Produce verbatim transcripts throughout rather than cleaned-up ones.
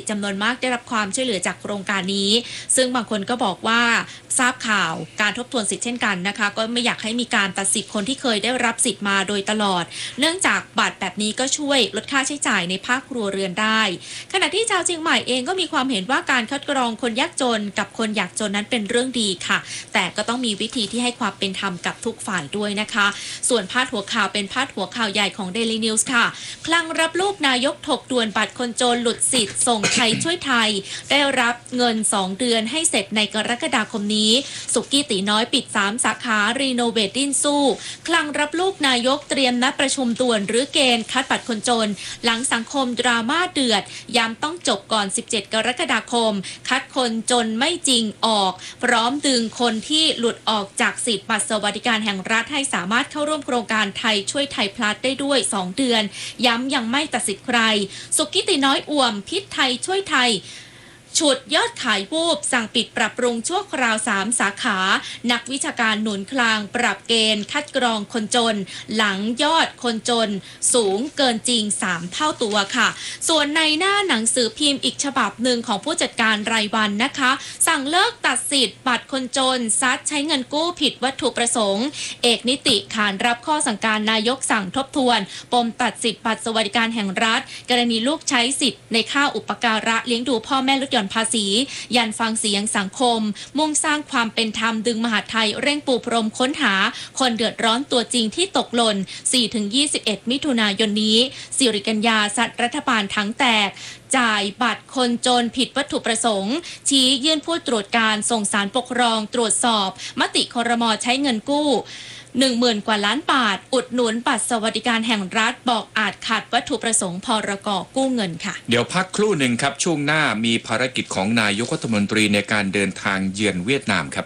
จำนวนมากได้รับความช่วยเหลือจากโครงการนี้ซึ่งบางคนก็บอกว่าทราบข่าวการทบทวนสิทธิ์เช่นกันนะคะก็ไม่อยากให้มีการตัดสิทธิ์คนที่เคยได้รับสิทธิ์มาโดยตลอดเนื่องจากบัตรแบบนี้ก็ช่วยลดค่าใช้จ่ายในภาคครัวเรือนได้ขณะที่ชาวเชียงใหม่เองก็มีความเห็นว่าการคัดกรองคนยากจนกับคนอยากจนนั้นเป็นเรื่องดีค่ะแต่ก็ต้องมีวิธีที่ให้ความเป็นธรรมกับทุกฝ่ายด้วยนะคะส่วนพาดหัวข่าวเป็นพาดหัวข่าวใหญ่ของ Daily News ค่ะคลังรับลูกนายกถกด่วนบัตรคนจนหลุดสิทธิ์ส่งไทยช่วยไทยได้รับเงินสองเดือนให้เสร็จในกรกฎาคมนี้สุกี้ตีน้อยปิดสามสาขารีโนเวทดิ้นสู้คลังรับลูกนายกเตรียมนัดประชุมด่วนหรือเกณฑ์คัดบัตรคนจนหลังสังคมดราม่าเดือดย้ำต้องจบก่อนสิบเจ็ดกรกฎาคมคัดคนจนไม่จริงออกพร้อมดึงคนที่หลุดออกจากสิทธิ์บัตรสวัสดิการแห่งรัฐให้สามารถเข้าร่วมโครงการไทยช่วยไทยพลัสได้ด้วยสองเดือนย้ำยังไม่ตัดสิทธิ์ใครสุกี้ตีน้อยอ่วมพิษไทยช่วยไทยฉุดยอดขายวูบสั่งปิดปรับปรุงชั่วคราวสามสาขานักวิชาการหนุนคลางปรับเกณฑ์คัดกรองคนจนหลังยอดคนจนสูงเกินจริงสามเท่าตัวค่ะส่วนในหน้าหนังสือพิมพ์อีกฉบับหนึ่งของผู้จัดการรายวันนะคะสั่งเลิกตัดสิทธิ์บัตรคนจนซัดใช้เงินกู้ผิดวัตถุประสงค์เอกนิติขานรับข้อสั่งการนายกสั่งทบทวนปมตัดสิทธิ์บัตรสวัสดิการแห่งรัฐกรณีลูกใช้สิทธิ์ในค่าอุปการะเลี้ยงดูพ่อแม่ลดหย่อนภาษียันฟังเสียงสังคมมุ่งสร้างความเป็นธรรมดึงมหาดไทยเร่งปูพรมค้นหาคนเดือดร้อนตัวจริงที่ตกหล่น สี่ถึงยี่สิบเอ็ด มิถุนายนนี้สิริกัญญาสัตว์รัฐบาลทั้งแตกจ่ายบัตรคนจนผิดวัตถุประสงค์ชี้ยื่นผู้ตรวจการส่งศาลปกครองตรวจสอบมติครม.ใช้เงินกู้หนึ่งหมื่นกว่าล้านบาทอุดหนุนบัตรสวัสดิการแห่งรัฐบอกอาจขัดวัตถุประสงค์พรก.กู้เงินค่ะเดี๋ยวพักครู่หนึ่งครับช่วงหน้ามีภารกิจของนายกรัฐมนตรีในการเดินทางเยือนเวียดนามครับ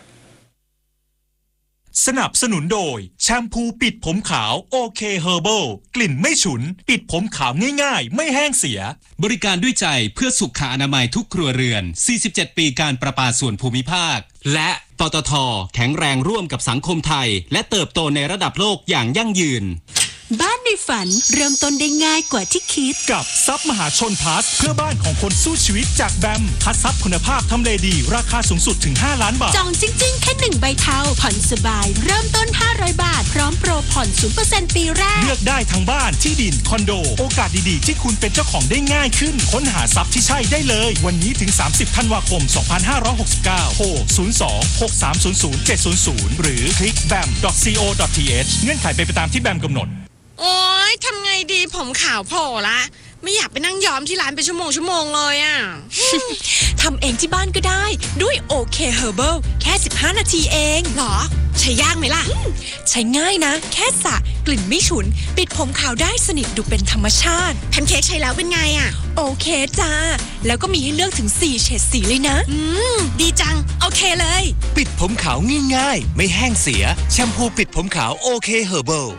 สนับสนุนโดยแชมพูปิดผมขาวโอเคเฮอร์เบิลกลิ่นไม่ฉุนปิดผมขาวง่ายๆไม่แห้งเสียบริการด้วยใจเพื่อสุขอนามัยทุกครัวเรือนสี่สิบเจ็ดปีการประปาส่วนภูมิภาคและปตท.แข็งแรงร่วมกับสังคมไทยและเติบโตในระดับโลกอย่างยั่งยืนบ้านในฝันเริ่มต้นได้ง่ายกว่าที่คิดกับซับมหาชนพลัสเพื่อบ้านของคนสู้ชีวิตจากแบมคัดซับคุณภาพทำเลดีราคาสูงสุดถึงห้าล้านบาทจองจริงๆแค่หนึ่งใบเทาผ่อนสบายเริ่มต้นห้าร้อยบาทพร้อมโปรผ่อน ศูนย์เปอร์เซ็นต์ ปีแรกเลือกได้ทั้งบ้านที่ดินคอนโดโอกาสดีๆที่คุณเป็นเจ้าของได้ง่ายขึ้นค้นหาซับที่ใช่ได้เลยวันนี้ถึงสามสิบธันวาคมสองพันห้าร้อยหกสิบเก้าโทรศูนย์ สอง หก สาม ศูนย์ ศูนย์ เจ็ด ศูนย์ ศูนย์หรือคลิก แบม ดอท ซี โอ ดอท ที เอช เงื่อนไขเป็นไปตามที่แบมกำหนดโอ๊ยทำไงดีผมขาวโผล่ละไม่อยากไปนั่งย้อมที่ร้านเป็นชั่วโมงชั่วโมงเลยอ่ะทำเองที่บ้านก็ได้ด้วยโอเคเฮอร์เบิลแค่สิบห้านาทีเองหรอใช้ยากไหมล่ะใช้ง่ายนะแค่สระกลิ่นไม่ฉุนปิดผมขาวได้สนิทดูเป็นธรรมชาติแพนเค้กใช้แล้วเป็นไงอ่ะโอเคจ้าแล้วก็มีให้เลือกถึงสี่เฉดสีเลยนะอืมดีจังโอเคเลยปิดผมขาวง่ายๆไม่แห้งเสียแชมพูปิดผมขาวโอเคเฮอร์เบิล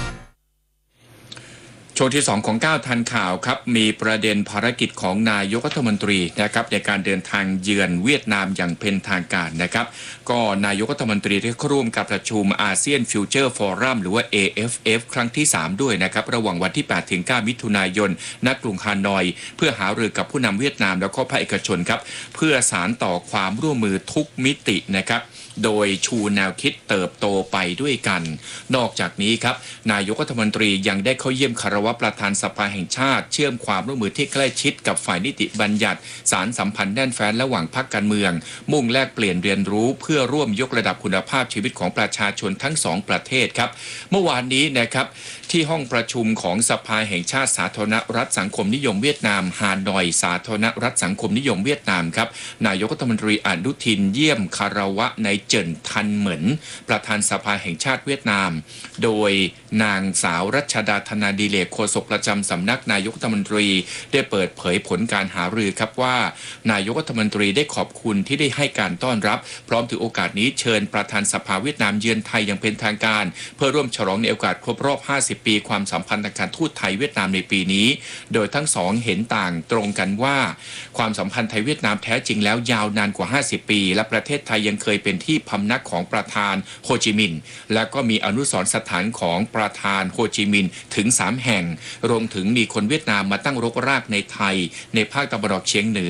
ช่วงที่สองของก้าวทันข่าวครับมีประเด็นภารกิจของนายกรัฐมนตรีนะครับในการเดินทางเยือนเวียดนามอย่างเป็นทางการนะครับก็นายกรัฐมนตรีได้ร่วมกับประชุมอาเซียนฟิวเจอร์ฟอรัมหรือว่า เอ เอฟ เอฟ ครั้งที่สามด้วยนะครับระหว่างวันที่แปดถึงเก้ามิถุนายนณกรุงฮานอยเพื่อหารือกับผู้นำเวียดนามแล้วก็ภาคเอกชนครับเพื่อสานต่อความร่วมมือทุกมิตินะครับโดยชูแนวคิดเติบโตไปด้วยกันนอกจากนี้ครับนายกรัฐมนตรียังได้เข้าเยี่ยมคารวะประธานสภาแห่งชาติเชื่อมความร่วมมือที่ใกล้ชิดกับฝ่ายนิติบัญญัติสารสัมพันธ์แน่นแฟ้นระหว่างพรรคการเมืองมุ่งแลกเปลี่ยนเรียนรู้เพื่อร่วมยกระดับคุณภาพชีวิตของประชาชนทั้งสองประเทศครับเมื่อวานนี้นะครับที่ห้องประชุมของสภาแห่งชาติสาธารณรัฐสังคมนิยมเวียดนามฮานอยสาธารณรัฐสังคมนิยมเวียดนามครับนายกรัฐมนตรีอนุทินเยี่ยมคารวะในเจิ่นทันเหมินประธานสภาแห่งชาติเวียดนามโดยนางสาวรัชดาธนาดิเลกโฆษกประจำสำนักนายกรัฐมนตรีได้เปิดเผยผลการหารือครับว่านายกรัฐมนตรีได้ขอบคุณที่ได้ให้การต้อนรับพร้อมถือโอกาสนี้เชิญประธานสภาเวียดนามเยือนไทยอย่างเป็นทางการเพื่อร่วมฉลองในโอกาสครบรอบห้าสิบปีความสัมพันธ์ทางการทูตไทยเวียดนามในปีนี้โดยทั้งสองเห็นต่างตรงกันว่าความสัมพันธ์ไทยเวียดนามแท้จริงแล้วยาวนานกว่าห้าสิบปีและประเทศไทยยังเคยเป็นที่พำนักของประธานโฮจิมินห์และก็มีอนุสรณ์สถานของประธานโฮจิมินห์ถึงสามแห่งรวมถึงมีคนเวียดนามมาตั้งรกรากในไทยในภาคตะวันออกเฉียงเหนือ